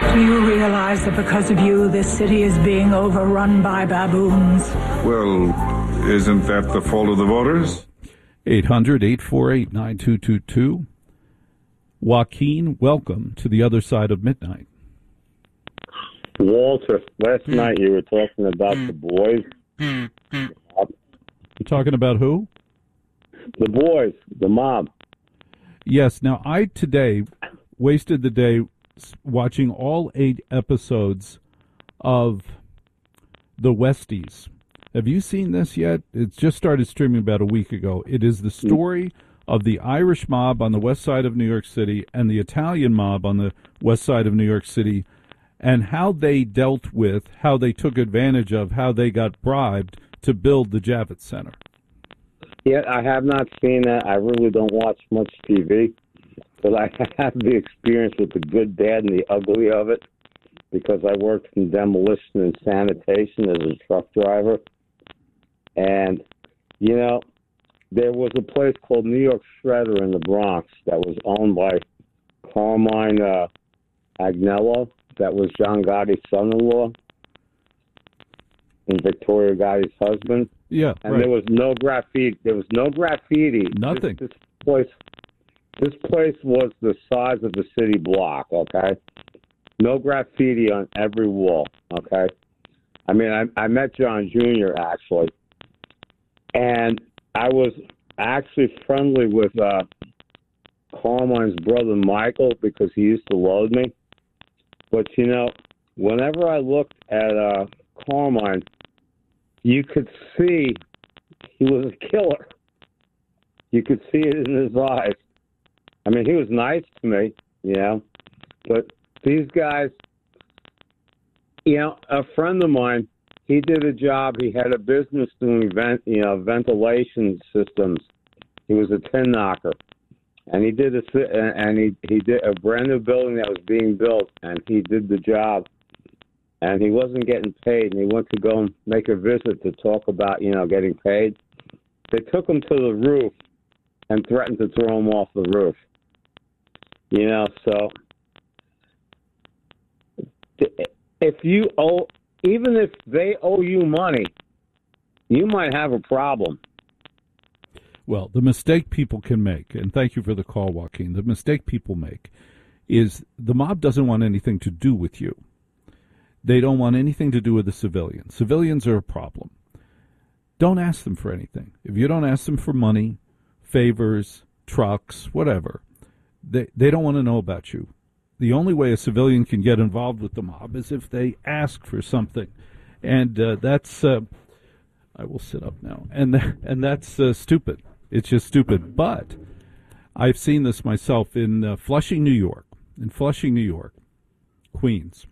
Do you realize that because of you, this city is being overrun by baboons? Well, isn't that the fault of the voters? 800-848-9222. Joaquin, welcome to the other side of midnight. Walter, last night you were talking about the boys. You're talking about who? The boys, the mob. Yes. Now, I today wasted the day watching all 8 episodes of The Westies. Have you seen this yet? It just started streaming about a week ago. It is the story of the Irish mob on the west side of New York City and the Italian mob on the west side of New York City, and how they dealt with, how they took advantage of, how they got bribed to build the Javits Center. Yeah, I have not seen that. I really don't watch much TV, but I have the experience with the good, bad, and the ugly of it because I worked in demolition and sanitation as a truck driver. And, you know, there was a place called New York Shredder in the Bronx that was owned by Carmine Agnello. That was John Gotti's son-in-law and Victoria Gotti's husband. Yeah, and right. There was no graffiti. Nothing. This place was the size of the city block. Okay, no graffiti on every wall. Okay, I mean, I met John Jr. actually, and I was actually friendly with Carmine's brother Michael because he used to load me. But you know, whenever I looked at Carmine, you could see he was a killer. You could see it in his eyes. I mean, he was nice to me, you know, but these guys, you know, a friend of mine, he did a job. He had a business doing ventilation systems. He was a tin knocker, and he did he did a brand new building that was being built, and he did the job. And he wasn't getting paid, and he went to go and make a visit to talk about, you know, getting paid. They took him to the roof and threatened to throw him off the roof. You know, so if you owe, even if they owe you money, you might have a problem. Well, the mistake people can make, and thank you for the call, Joaquin, the mistake people make is the mob doesn't want anything to do with you. They don't want anything to do with the civilians. Civilians are a problem. Don't ask them for anything. If you don't ask them for money, favors, trucks, whatever, they don't want to know about you. The only way a civilian can get involved with the mob is if they ask for something. And that's, I will sit up now, and that's stupid. It's just stupid. But I've seen this myself in Flushing, New York. In Flushing, New York, Queens.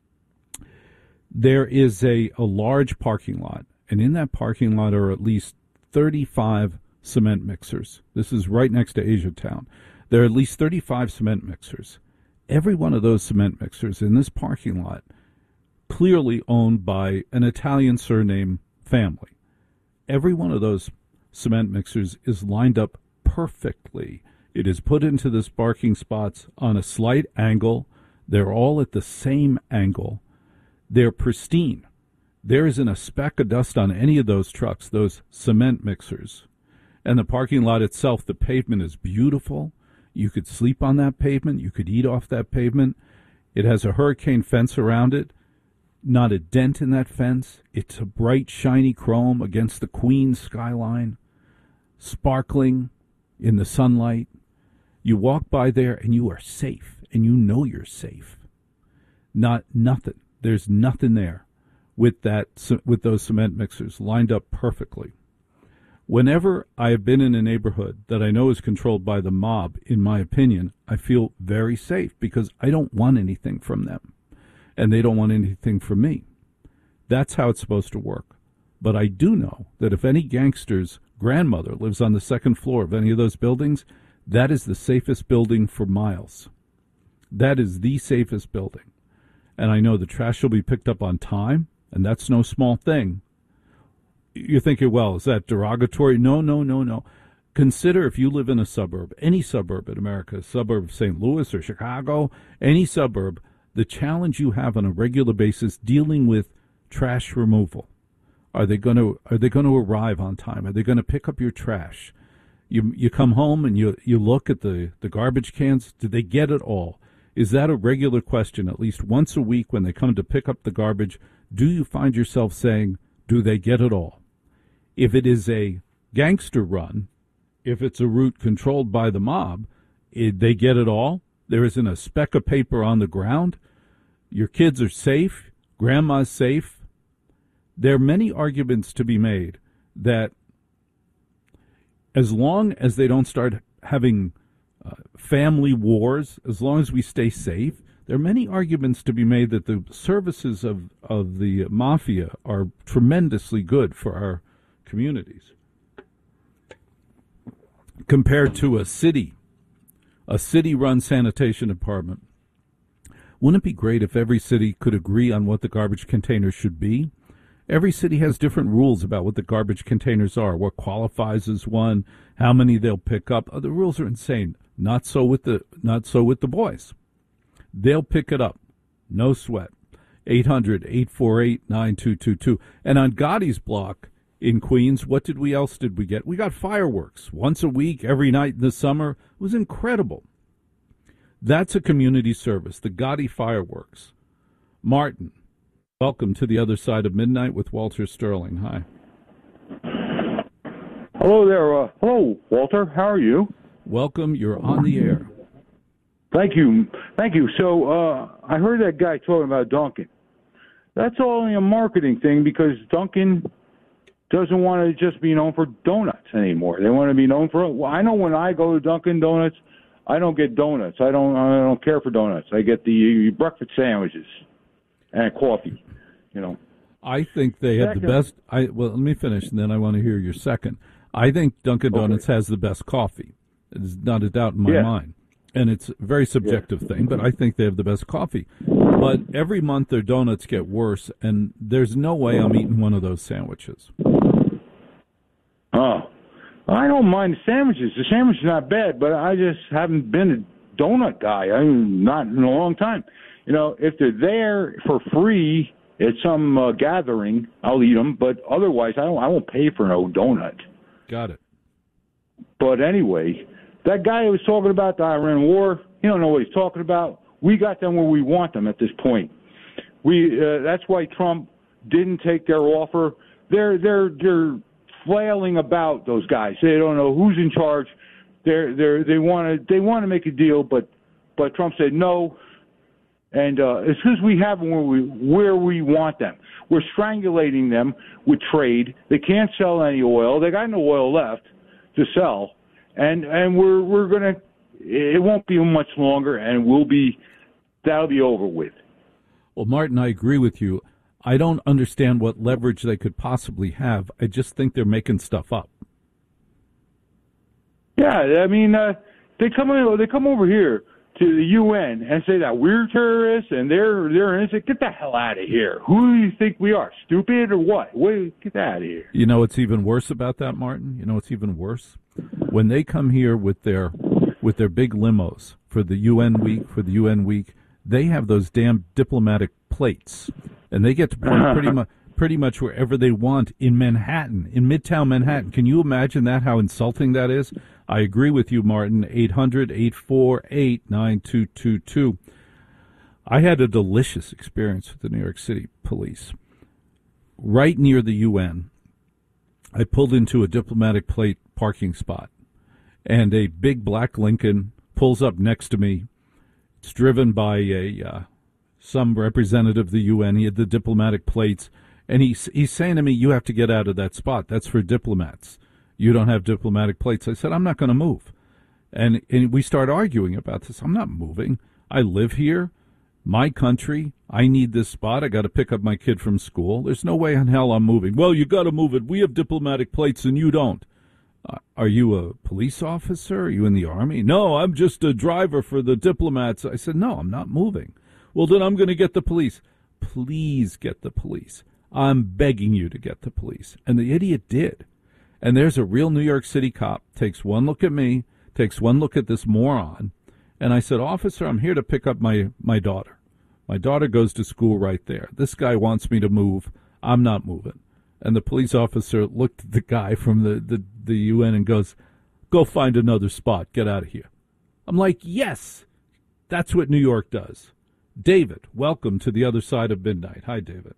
There is a large parking lot, and in that parking lot are at least 35 cement mixers. This is right next to Asiatown. There are at least 35 cement mixers. Every one of those cement mixers in this parking lot clearly owned by an Italian surname family. Every one of those cement mixers is lined up perfectly. It is put into this parking spots on a slight angle. They're all at the same angle. They're pristine. There isn't a speck of dust on any of those trucks, those cement mixers. And the parking lot itself, the pavement is beautiful. You could sleep on that pavement. You could eat off that pavement. It has a hurricane fence around it. Not a dent in that fence. It's a bright, shiny chrome against the Queens skyline, sparkling in the sunlight. You walk by there and you are safe, and you know you're safe. Nothing. There's nothing there with those cement mixers lined up perfectly. Whenever I have been in a neighborhood that I know is controlled by the mob, in my opinion, I feel very safe because I don't want anything from them, and they don't want anything from me. That's how it's supposed to work. But I do know that if any gangster's grandmother lives on the second floor of any of those buildings, that is the safest building for miles. That is the safest building. And I know the trash will be picked up on time, and that's no small thing. You're thinking, well, is that derogatory? No. Consider if you live in a suburb, any suburb in America, a suburb of St. Louis or Chicago, any suburb, the challenge you have on a regular basis dealing with trash removal. Are they going to arrive on time? Are they going to pick up your trash? You come home and you look at the garbage cans. Do they get it all? Is that a regular question? At least once a week when they come to pick up the garbage, do you find yourself saying, do they get it all? If it is a gangster run, if it's a route controlled by the mob, they get it all. There isn't a speck of paper on the ground. Your kids are safe. Grandma's safe. There are many arguments to be made that as long as they don't start having family wars, as long as we stay safe, there are many arguments to be made that the services of the mafia are tremendously good for our communities compared to a city-run sanitation department. Wouldn't it be great if every city could agree on what the garbage containers should be? Every city has different rules about what the garbage containers are, what qualifies as one, how many they'll pick up. The rules are insane. Not so with the boys. They'll pick it up. No sweat. 800-848-9222. And on Gotti's block in Queens, what else did we get? We got fireworks once a week, every night in the summer. It was incredible. That's a community service, the Gotti fireworks. Martin, welcome to the other side of midnight with Walter Sterling. Hi. Hello there. Hello, Walter. How are you? Welcome. You're on the air. Thank you. So I heard that guy talking about Dunkin'. That's only a marketing thing because Dunkin' doesn't want to just be known for donuts anymore. They want to be known for. Well, I know when I go to Dunkin' Donuts, I don't get donuts. I don't care for donuts. I get the breakfast sandwiches and coffee. I think they have the best. Well, let me finish, and then I want to hear your second. I think Dunkin' Donuts has the best coffee. There's not a doubt in my mind. And it's a very subjective thing, but I think they have the best coffee. But every month their donuts get worse, and there's no way I'm eating one of those sandwiches. Oh, I don't mind the sandwiches. The sandwich is not bad, but I just haven't been a donut guy. I mean, not in a long time. If they're there for free at some gathering, I'll eat them. But otherwise, I won't pay for no donut. Got it. But anyway, that guy who was talking about the Iran war, he don't know what he's talking about. We got them where we want them at this point. That's why Trump didn't take their offer. They're flailing about, those guys. They don't know who's in charge. They want to make a deal, but Trump said no. And it's because we have them where we want them. We're strangulating them with trade. They can't sell any oil. They got no oil left to sell. And we're gonna. It won't be much longer, and that'll be over with. Well, Martin, I agree with you. I don't understand what leverage they could possibly have. I just think they're making stuff up. Yeah, I mean, they come over here to the UN and say that we're terrorists and they're innocent. Get the hell out of here. Who do you think we are? Stupid or what? Get out of here. You know what's even worse about that, Martin? You know what's even worse? When they come here with their big limos for the UN week, they have those damn diplomatic plates, and they get to point pretty much wherever they want in Manhattan, in Midtown Manhattan. Can you imagine that? How insulting that is? I agree with you, Martin. 800-848-9222. I had a delicious experience with the New York City police. Right near the UN, I pulled into a diplomatic plate parking spot, and a big black Lincoln pulls up next to me. It's driven by some representative of the UN. He had the diplomatic plates, and he's saying to me, "You have to get out of that spot. That's for diplomats. You don't have diplomatic plates." I said, "I'm not going to move." And we start arguing about this. I'm not moving. I live here, my country. I need this spot. I got to pick up my kid from school. There's no way in hell I'm moving. Well, you got to move it. We have diplomatic plates and you don't. Are you a police officer? Are you in the Army? No, I'm just a driver for the diplomats. I said, no, I'm not moving. Well, then I'm going to get the police. Please get the police. I'm begging you to get the police. And the idiot did. And there's a real New York City cop, takes one look at me, takes one look at this moron. And I said, "Officer, I'm here to pick up my daughter. My daughter goes to school right there. This guy wants me to move. I'm not moving. And the police officer looked at the guy from the UN and goes, go find another spot. Get out of here. I'm like, yes, that's what New York does. David, welcome to the other side of midnight. Hi, David.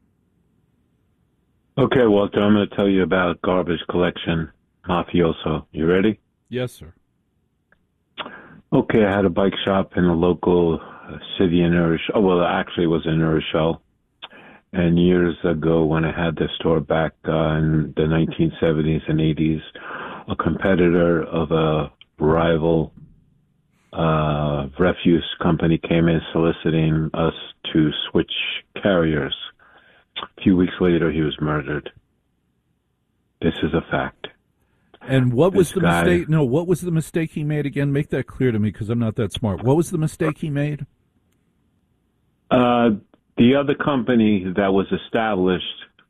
Okay, Walter, I'm going to tell you about garbage collection mafioso. You ready? Yes, sir. Okay, I had a bike shop in a local city in Rochelle. Well, actually, it was in Rochelle. And years ago, when I had the store back in the 1970s and 80s, a competitor of a rival refuse company came in soliciting us to switch carriers. A few weeks later, he was murdered. This is a fact. And what was the mistake? No, what was the mistake he made again? Make that clear to me because I'm not that smart. What was the mistake he made? The other company that was established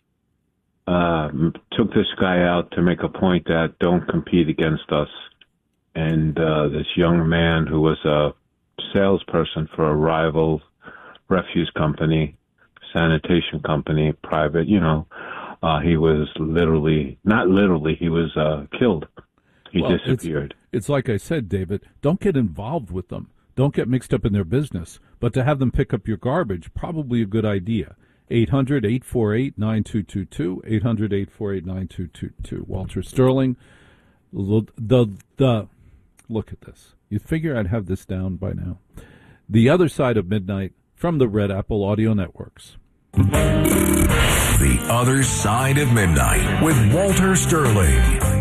took this guy out to make a point that don't compete against us. And this young man who was a salesperson for a rival refuse company, sanitation company, private, he was he was killed. He disappeared. It's like I said, David, don't get involved with them. Don't get mixed up in their business. But to have them pick up your garbage, probably a good idea. 800-848-9222, 800-848-9222. Walter Sterling, look at this. You'd figure I'd have this down by now. The Other Side of Midnight from the Red Apple Audio Networks. The Other Side of Midnight with Walter Sterling.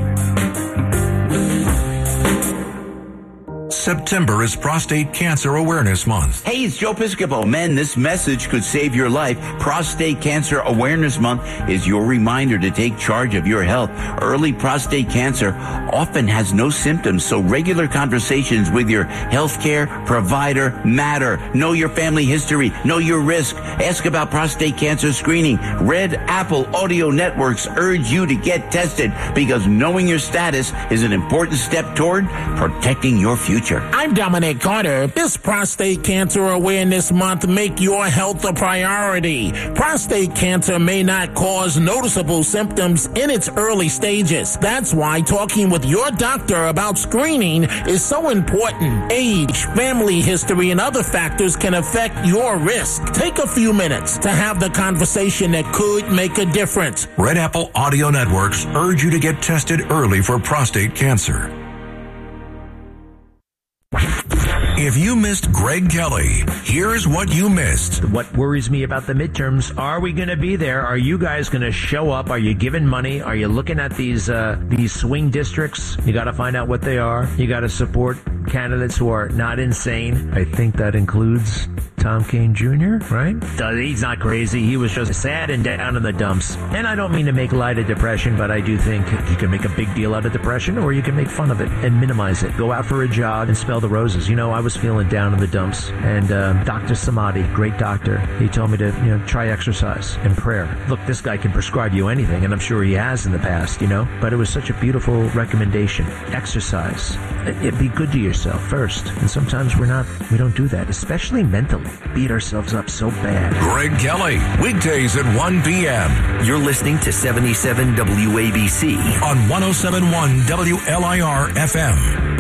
September is Prostate Cancer Awareness Month. Hey, it's Joe Piscopo. Men, this message could save your life. Prostate Cancer Awareness Month is your reminder to take charge of your health. Early prostate cancer often has no symptoms, so regular conversations with your healthcare provider matter. Know your family history. Know your risk. Ask about prostate cancer screening. Red Apple Audio Networks urge you to get tested because knowing your status is an important step toward protecting your future. I'm Dominic Carter. This Prostate Cancer Awareness Month make your health a priority. Prostate cancer may not cause noticeable symptoms in its early stages. That's why talking with your doctor about screening is so important. Age, family history, and other factors can affect your risk. Take a few minutes to have the conversation that could make a difference. Red Apple Audio Networks urge you to get tested early for prostate cancer. If you missed Greg Kelly, here's what you missed. What worries me about the midterms, are we going to be there? Are you guys going to show up? Are you giving money? Are you looking at these swing districts? You got to find out what they are. You got to support candidates who are not insane. I think that includes Tom Kean Jr., right? He's not crazy. He was just sad and down in the dumps. And I don't mean to make light of depression, but I do think you can make a big deal out of depression or you can make fun of it and minimize it. Go out for a jog and smell the roses. I was feeling down in the dumps, and Dr. Samadi, great doctor, he told me to try exercise and prayer. Look, this guy can prescribe you anything, and I'm sure he has in the past, but it was such a beautiful recommendation. Exercise. Be good to yourself first, and sometimes we don't do that, especially mentally. Beat ourselves up so bad. Greg Kelly, weekdays at 1 p.m. You're listening to 77 WABC on 107.1 WLIR FM.